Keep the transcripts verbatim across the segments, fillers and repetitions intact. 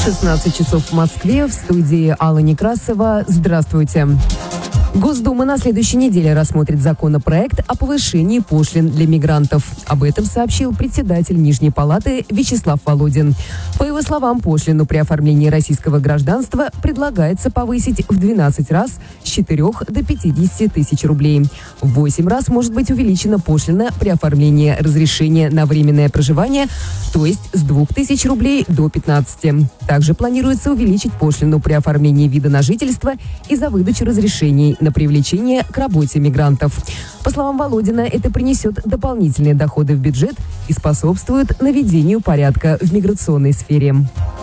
шестнадцать часов в Москве, в студии Алла Некрасова. Здравствуйте. Госдума на следующей неделе рассмотрит законопроект о повышении пошлин для мигрантов. Об этом сообщил председатель Нижней палаты Вячеслав Володин. По его словам, пошлину при оформлении российского гражданства предлагается повысить в двенадцать раз с четырёх до пятидесяти тысяч рублей. В восемь раз может быть увеличена пошлина при оформлении разрешения на временное проживание, то есть с двух тысяч рублей до пятнадцати. Также планируется увеличить пошлину при оформлении вида на жительство и за выдачу разрешений на привлечение к работе мигрантов. По словам Володина, это принесет дополнительные доходы в бюджет и способствует наведению порядка в миграционной сфере.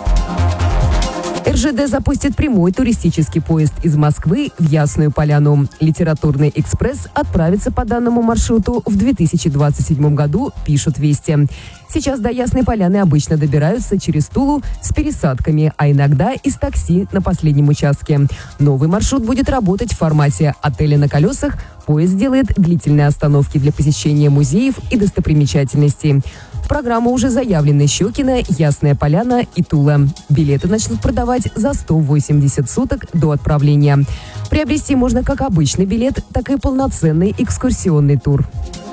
эр жэ дэ запустит прямой туристический поезд из Москвы в Ясную Поляну. Литературный экспресс отправится по данному маршруту в две тысячи двадцать седьмом году, пишут «Вести». Сейчас до Ясной Поляны обычно добираются через Тулу с пересадками, а иногда из такси на последнем участке. Новый маршрут будет работать в формате отеля на колесах. Поезд делает длительные остановки для посещения музеев и достопримечательностей. В программу уже заявлены Щекино, Ясная Поляна и Тула. Билеты начнут продавать за сто восемьдесят суток до отправления. Приобрести можно как обычный билет, так и полноценный экскурсионный тур.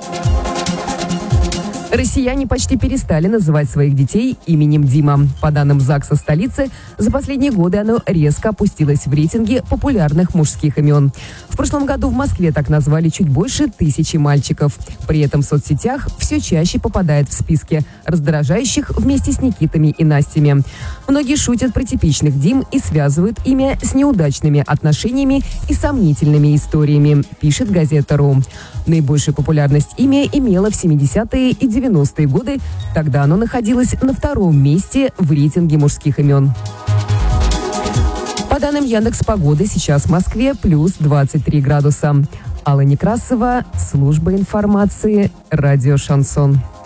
Россияне почти перестали называть своих детей именем Дима. По данным ЗАГСа столицы, за последние годы оно резко опустилось в рейтинге популярных мужских имен. В прошлом году в Москве так назвали чуть больше тысячи мальчиков. При этом в соцсетях все чаще попадает в списки раздражающих вместе с Никитами и Настями. Многие шутят про типичных Дим и связывают имя с неудачными отношениями и сомнительными историями, пишет газета.ру. Наибольшую популярность имя имело в семидесятые и девяностые годы. Тогда оно находилось на втором месте в рейтинге мужских имен. По данным Яндекс.Погоды, сейчас в Москве плюс двадцать три градуса. Алла Некрасова, служба информации, радио «Шансон».